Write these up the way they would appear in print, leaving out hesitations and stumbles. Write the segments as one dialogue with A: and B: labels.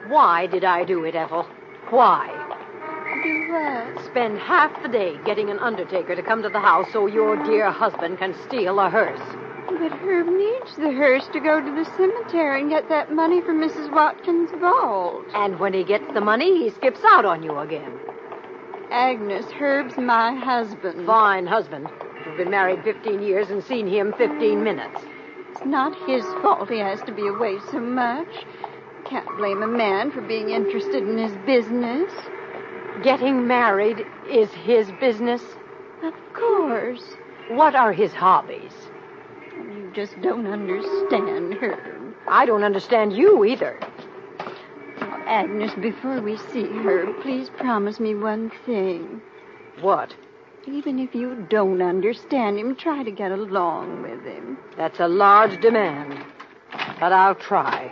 A: Why did I do it, Ethel? Why?
B: Do what?
A: Spend half the day getting an undertaker to come to the house so your dear husband can steal a hearse.
B: But Herb needs the hearse to go to the cemetery and get that money for Mrs. Watkins' vault.
A: And when he gets the money, he skips out on you again.
B: Agnes, Herb's my husband.
A: Fine husband. You've been married 15 years and seen him 15 minutes.
B: It's not his fault he has to be away so much. Can't blame a man for being interested in his business.
A: Getting married is his business?
B: Of course.
A: What are his hobbies?
B: You just don't understand, Herb.
A: I don't understand you either.
B: Now, Agnes, before we see Herb, please promise me one thing.
A: What?
B: Even if you don't understand him, try to get along with him.
A: That's a large demand, but I'll try.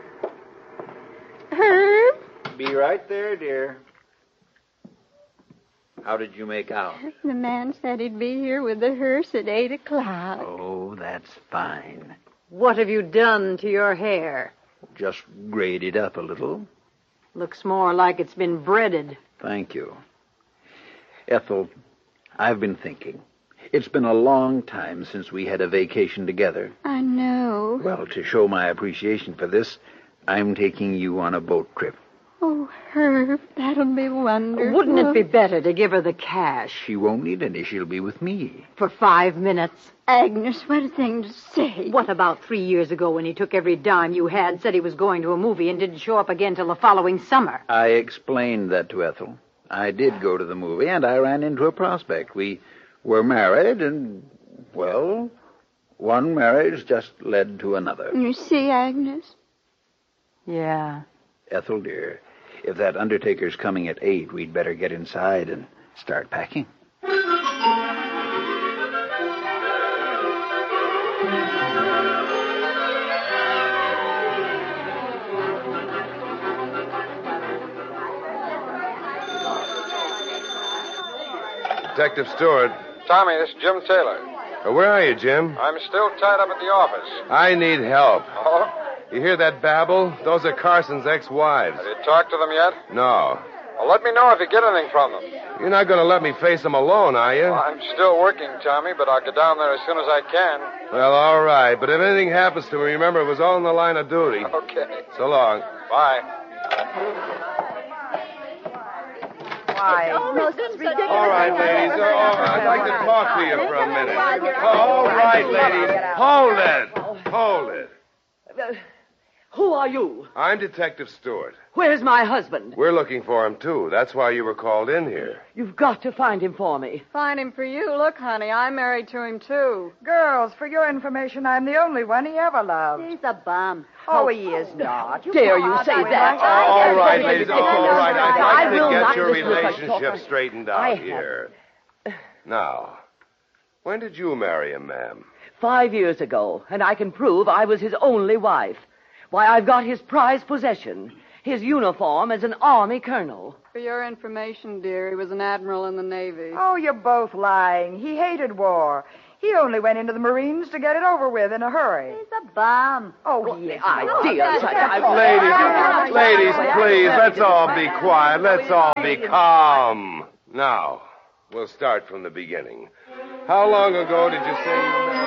B: Herb?
C: Be right there, dear. How did you make out?
B: The man said he'd be here with the hearse at 8 o'clock.
C: Oh, that's fine.
A: What have you done to your hair?
C: Just braided up a little.
A: Looks more like it's been breaded.
C: Thank you. Ethel, I've been thinking. It's been a long time since we had a vacation together.
B: I know.
C: Well, to show my appreciation for this, I'm taking you on a boat trip.
B: Oh, Herb, that'll be wonderful.
A: Wouldn't it be better to give her the cash?
C: She won't need any. She'll be with me.
A: For 5 minutes?
B: Agnes, what a thing to say.
A: What about 3 years ago when he took every dime you had, said he was going to a movie, and didn't show up again till the following summer?
C: I explained that to Ethel. I did go to the movie, and I ran into a prospect. We were married, and, well, one marriage just led to another.
B: You see, Agnes?
A: Yeah.
C: Ethel, dear, if that undertaker's coming at 8, we'd better get inside and start packing.
D: Detective Stewart.
E: Tommy, this is Jim Taylor.
D: Where are you, Jim?
E: I'm still tied up at the office.
D: I need help.
E: Oh?
D: You hear that babble? Those are Carson's ex-wives.
E: Have you talked to them yet?
D: No.
E: Well, let me know if you get anything from them.
D: You're not going to let me face them alone, are you?
E: Well, I'm still working, Tommy, but I'll get down there as soon as I can.
D: Well, all right. But if anything happens to me, remember it was all in the line of duty.
E: Okay.
D: So long.
E: Bye.
A: Why? Almost ridiculous.
D: All right, ladies. I'd like to talk to you for a minute. All right, ladies. Hold it. Hold it.
F: Who are you?
D: I'm Detective Stewart.
F: Where's my husband?
D: We're looking for him, too. That's why you were called in here.
F: You've got to find him for me.
B: Find him for you. Look, honey, I'm married to him, too.
G: Girls, for your information, I'm the only one he ever loved.
B: He's a bum.
G: Oh, he is not.
F: Dare you say that?
D: All right, ladies. All right. I'd
F: I will
D: like to
F: not
D: get your
F: listen to such
D: relationship
F: talk.
D: straightened
F: I
D: out
F: have-
D: here. Now, when did you marry him, ma'am?
F: 5 years ago, and I can prove I was his only wife. Why, I've got his prized possession, his uniform as an Army colonel.
B: For your information, dear, he was an admiral in the Navy.
G: Oh, you're both lying. He hated war. He only went into the Marines to get it over with in a hurry.
B: He's a bum.
G: Oh, he is.
F: Ideas.
D: Ladies, please, let's all be quiet. Let's all be calm. Now, we'll start from the beginning. How long ago did you say you married?